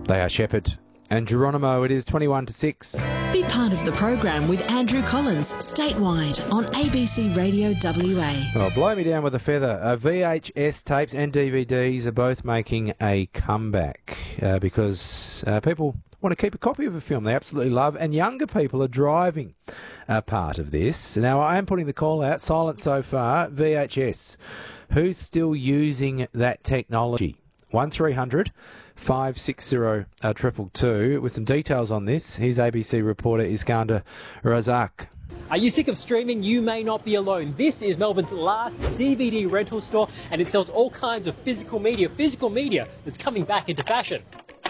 They are Shepherd and Geronimo. It is 21 to 6. Be part of the program with Andrew Collins, statewide on ABC Radio WA. Well, blow me down with a feather. VHS tapes and DVDs are both making a comeback because people want to keep a copy of a film they absolutely love, and younger people are driving a part of this. Now, I am putting the call out, silent so far, VHS. Who's still using that technology? 1300 560 222. With some details on this, here's ABC reporter Iskander Razak. Are you sick of streaming? You may not be alone. This is Melbourne's last DVD rental store, and it sells all kinds of physical media that's coming back into fashion.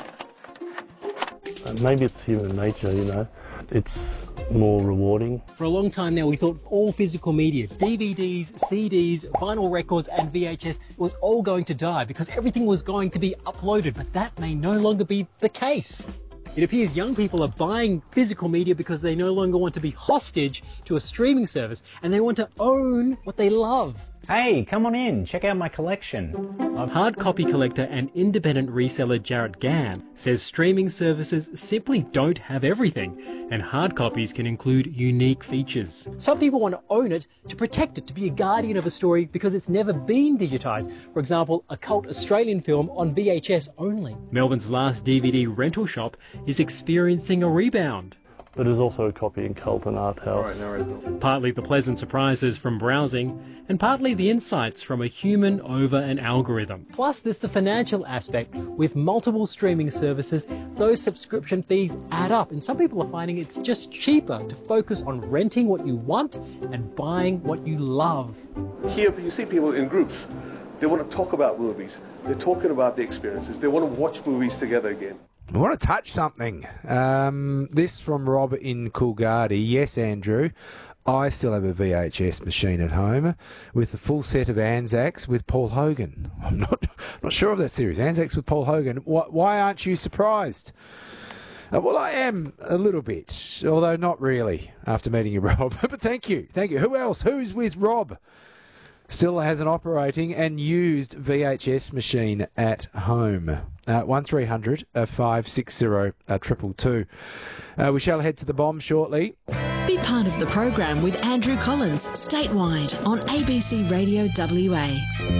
Maybe it's human nature, you know. It's more rewarding. For a long time now, we thought all physical media, DVDs, CDs, vinyl records and VHS, was all going to die because everything was going to be uploaded, but that may no longer be the case. It appears young people are buying physical media because they no longer want to be hostage to a streaming service, and they want to own what they love. Hey, come on in, check out my collection. A hard copy collector and independent reseller Jarrett Gann says streaming services simply don't have everything, and hard copies can include unique features. Some people want to own it, to protect it, to be a guardian of a story because it's never been digitised. For example, a cult Australian film on VHS only. Melbourne's last DVD rental shop is experiencing a rebound. But there's also a copying cult and art house. Partly the pleasant surprises from browsing, and partly the insights from a human over an algorithm. Plus there's the financial aspect. With multiple streaming services, those subscription fees add up, and some people are finding it's just cheaper to focus on renting what you want and buying what you love. Here you see people in groups. They want to talk about movies. They're talking about the experiences. They want to watch movies together again. I want to touch something. This from Rob in Coolgardie. Yes, Andrew, I still have a VHS machine at home with the full set of Anzacs with Paul Hogan. I'm not sure of that series. Anzacs with Paul Hogan. Why aren't you surprised? Well, I am a little bit, although not really, after meeting you, Rob. But thank you. Who else? Who's with Rob? Still has an operating and used VHS machine at home. 1300 560 222. We shall head to the bomb shortly. Be part of the program with Andrew Collins, statewide on ABC Radio WA.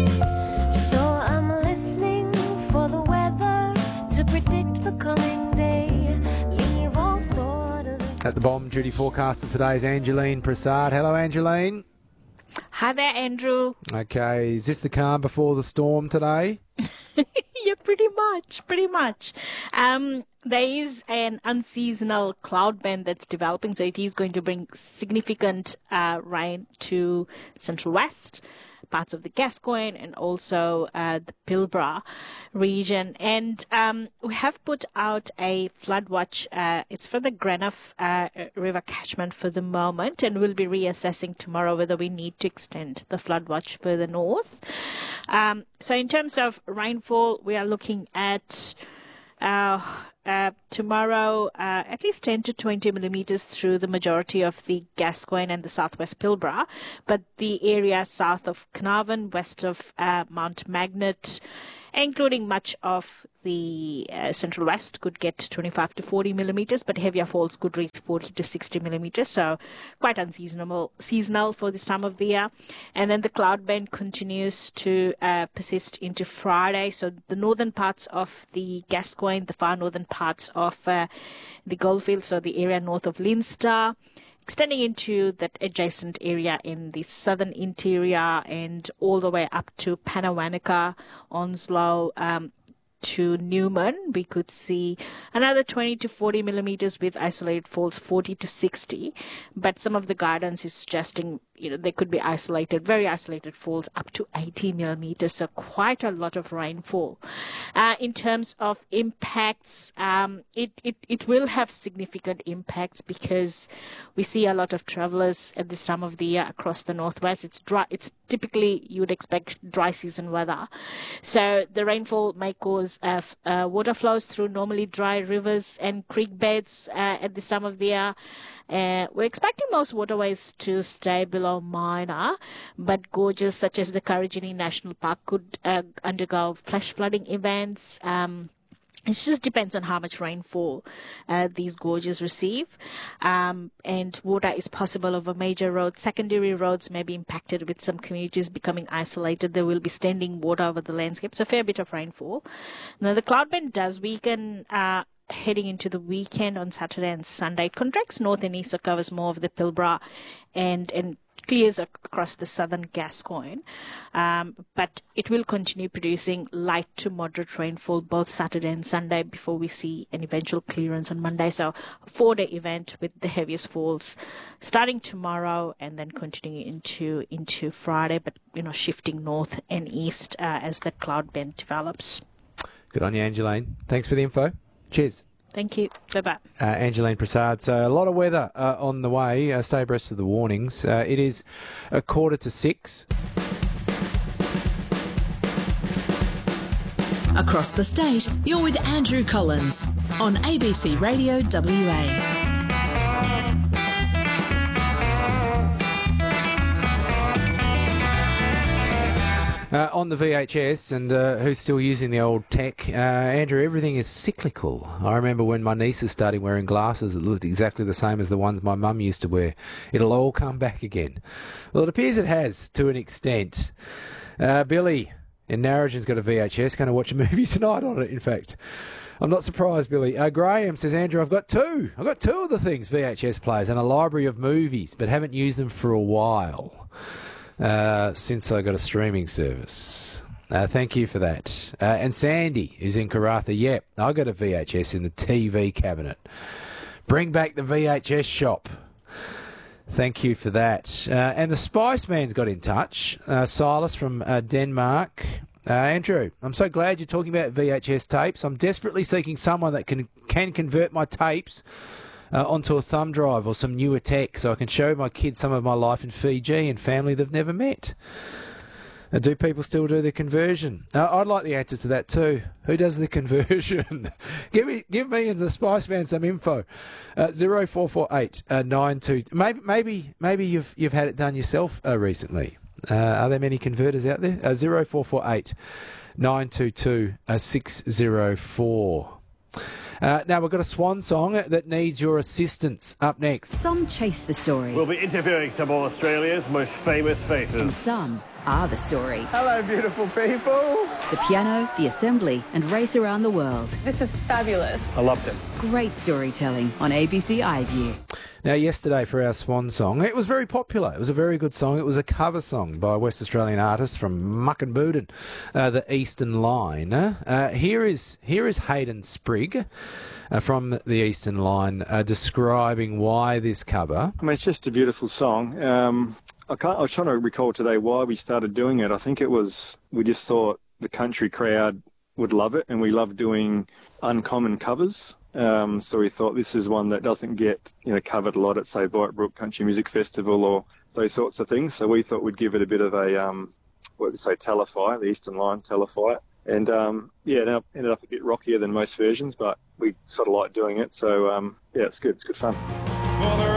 So I'm listening for the weather to predict the coming day. Leave all thought of it. At the bomb, duty forecaster today is Angeline Prasad. Hello, Angeline. Hi there, Andrew. Okay, is this the calm before the storm today? Yeah, pretty much. There is an unseasonal cloud band that's developing, so it is going to bring significant rain to Central West, parts of the Gascoyne, and also the Pilbara region. And we have put out a flood watch. It's for the Greenough River catchment for the moment, and we'll be reassessing tomorrow whether we need to extend the flood watch further north. So in terms of rainfall, we are looking at tomorrow at least 10 to 20 millimetres through the majority of the Gascoyne and the southwest Pilbara, but the area south of Carnarvon, west of Mount Magnet, including much of the central west, could get 25 to 40 millimetres, but heavier falls could reach 40 to 60 millimetres, so quite seasonal for this time of the year. And then the cloud band continues to persist into Friday, so the northern parts of the Gascoyne, the far northern parts of the Goldfields, so the area north of Leinster, extending into that adjacent area in the southern interior and all the way up to Panawanica, Onslow, to Newman. We could see another 20 to 40 millimetres with isolated falls 40 to 60, but some of the guidance is suggesting they could be very isolated falls up to 80 millimetres, so quite a lot of rainfall. In terms of impacts, it will have significant impacts because we see a lot of travellers at this time of the year across the northwest. It's dry. It's typically, you would expect dry season weather. So the rainfall may cause water flows through normally dry rivers and creek beds at this time of the year. We're expecting most waterways to stay below minor, but gorges such as the Karijini National Park could undergo flash flooding events. It just depends on how much rainfall these gorges receive. And water is possible over major roads. Secondary roads may be impacted, with some communities becoming isolated. There will be standing water over the landscape. So a fair bit of rainfall. Now, the cloud band does weaken heading into the weekend on Saturday and Sunday. It contracts north and east, so covers more of the Pilbara and clears across the southern Gascoyne, but it will continue producing light to moderate rainfall both Saturday and Sunday before we see an eventual clearance on Monday. So a 4-day event with the heaviest falls starting tomorrow and then continuing into Friday, but shifting north and east as that cloud band develops. Good on you, Angeline. Thanks for the info. Cheers. Thank you. Bye-bye. Angeline Prasad. So a lot of weather on the way. Stay abreast of the warnings. It is 5:45. Across the state, you're with Andrew Collins on ABC Radio WA. On the VHS, and who's still using the old tech, Andrew, everything is cyclical. I remember when my nieces started wearing glasses that looked exactly the same as the ones my mum used to wear. It'll all come back again. Well, it appears it has, to an extent. Billy in Narrabeen's got a VHS, going to watch a movie tonight on it, in fact. I'm not surprised, Billy. Graham says, Andrew, I've got two of the things VHS players and a library of movies, but haven't used them for a while. Since I got a streaming service. Thank you for that. And Sandy is in Karratha. Yep, I got a VHS in the TV cabinet. Bring back the VHS shop. Thank you for that. And the Spice Man's got in touch. Silas from Denmark. Andrew, I'm so glad you're talking about VHS tapes. I'm desperately seeking someone that can convert my tapes onto a thumb drive or some newer tech so I can show my kids some of my life in Fiji and family they've never met. Do people still do the conversion? I'd like the answer to that too. Who does the conversion? Give me and the Spice Man some info. 0448 92. Maybe you've had it done yourself recently. Are there many converters out there? 0448 922 604. Now, we've got a swan song that needs your assistance up next. Some chase the story. We'll be interviewing some of Australia's most famous faces. And some are the story. Hello, beautiful people. The piano, the assembly, and race around the world. This is fabulous. I loved it. Great storytelling on ABC iView. Now, yesterday for our swan song, it was very popular. It was a very good song. It was a cover song by a West Australian artist from Muckenbooden, the Eastern Line. Here is Hayden Sprigg from the Eastern Line describing why this cover. I mean, it's just a beautiful song. I was trying to recall today why we started doing it. I think it was we just thought the country crowd would love it, and we love doing uncommon covers. So we thought this is one that doesn't get covered a lot at, say, Whitebrook Country Music Festival or those sorts of things. So we thought we'd give it a bit of a, tellify, the Eastern Line, tellify it. And, it ended up a bit rockier than most versions, but we sort of like doing it. So, it's good. It's good fun. For the